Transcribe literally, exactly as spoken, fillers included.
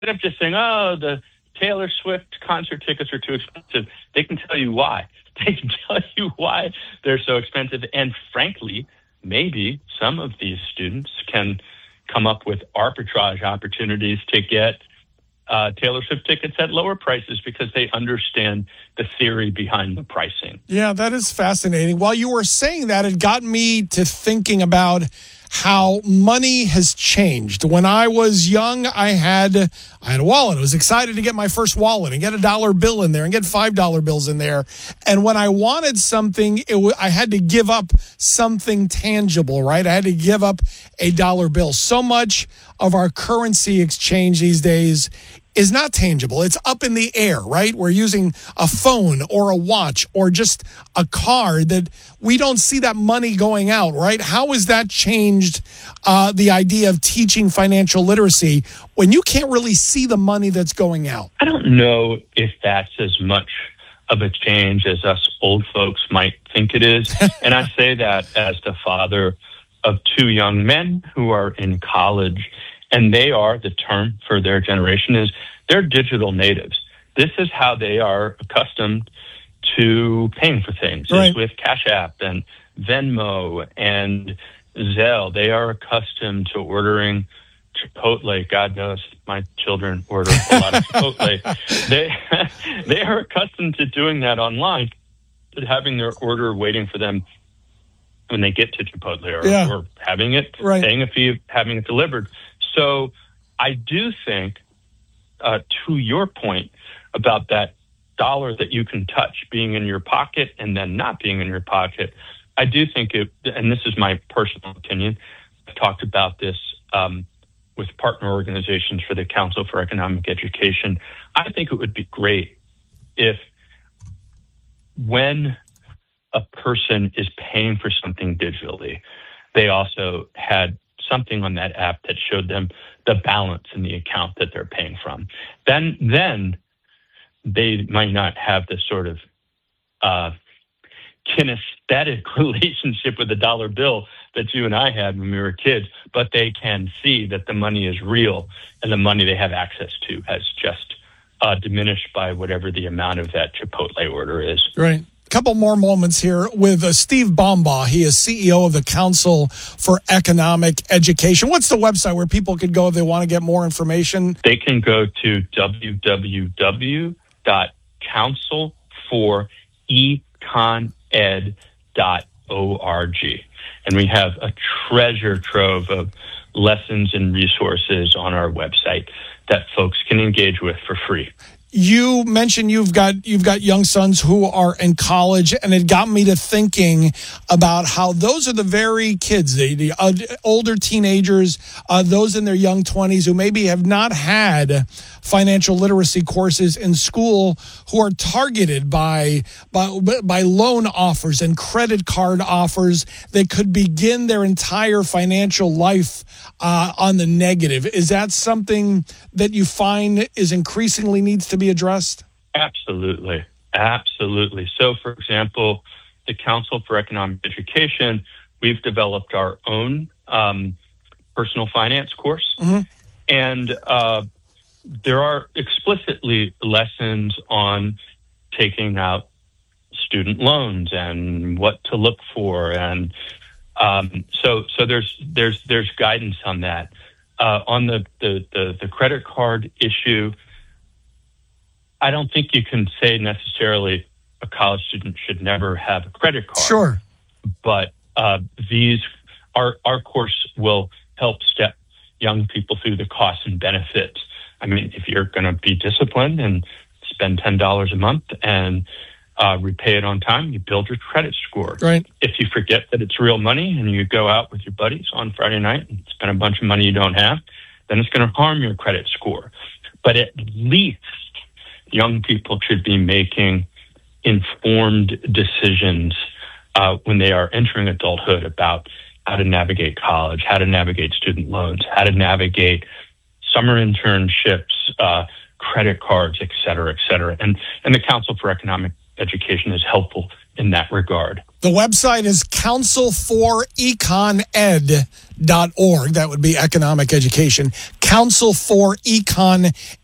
instead of just saying, oh, the Taylor Swift concert tickets are too expensive, they can tell you why. They can tell you why they're so expensive. And frankly, maybe some of these students can come up with arbitrage opportunities to get uh, Taylor Swift tickets at lower prices because they understand the theory behind the pricing. Yeah, that is fascinating. While you were saying that, it got me to thinking about how money has changed. When I was young, I had I had a wallet. I was excited to get my first wallet and get a dollar bill in there and get five dollar bills in there. And when I wanted something, it w- I had to give up something tangible, right? I had to give up a dollar bill. So much of our currency exchange these days is not tangible. It's up in the air, right? We're using a phone or a watch or just a card that we don't see that money going out, right? How has that changed uh, the idea of teaching financial literacy when you can't really see the money that's going out? I don't know if that's as much of a change as us old folks might think it is. And I say that as the father of two young men who are in college. And they are, the term for their generation is, they're digital natives. This is how they are accustomed to paying for things, right, is with Cash App and Venmo and Zelle. They are accustomed to ordering Chipotle. God knows my children order a lot of Chipotle. They, they are accustomed to doing that online, to having their order waiting for them when they get to Chipotle, or, yeah. or having it, right. paying a fee, having it delivered. So I do think, uh, to your point about that dollar that you can touch being in your pocket and then not being in your pocket, I do think it, and this is my personal opinion, I've talked about this um, with partner organizations for the Council for Economic Education. I think it would be great if when a person is paying for something digitally, they also had something on that app that showed them the balance in the account that they're paying from. Then, then they might not have this sort of uh, kinesthetic relationship with the dollar bill that you and I had when we were kids, but they can see that the money is real and the money they have access to has just uh, diminished by whatever the amount of that Chipotle order is. Right. Couple more moments here with uh, Steve Bambaugh. He is C E O of the Council for Economic Education. What's the website where people could go if they want to get more information? They can go to w w w dot council for econ ed dot org. And we have a treasure trove of lessons and resources on our website that folks can engage with for free. You mentioned you've got you've got young sons who are in college, and it got me to thinking about how those are the very kids, the, the uh, older teenagers, uh, those in their young twenties who maybe have not had financial literacy courses in school, who are targeted by by, by loan offers and credit card offers that could begin their entire financial life uh, on the negative. Is that something that you find is increasingly needs to be addressed? Absolutely. Absolutely. So, for example, the Council for Economic Education, we've developed our own um, personal finance course. Mm-hmm. And uh, there are explicitly lessons on taking out student loans and what to look for. And um, so so there's there's there's guidance on that. Uh, on the, the, the, the credit card issue, I don't think you can say necessarily a college student should never have a credit card. Sure. But uh, these, our, our course will help step young people through the costs and benefits. I mean, if you're going to be disciplined and spend ten dollars a month and uh, repay it on time, you build your credit score. Right. If you forget that it's real money and you go out with your buddies on Friday night and spend a bunch of money you don't have, then it's going to harm your credit score. But at least young people should be making informed decisions uh, when they are entering adulthood about how to navigate college, how to navigate student loans, how to navigate summer internships, uh, credit cards, et cetera, et cetera. And, and the Council for Economic Education is helpful in that regard. The website is council for econ ed dot org. That would be economic education. council for econ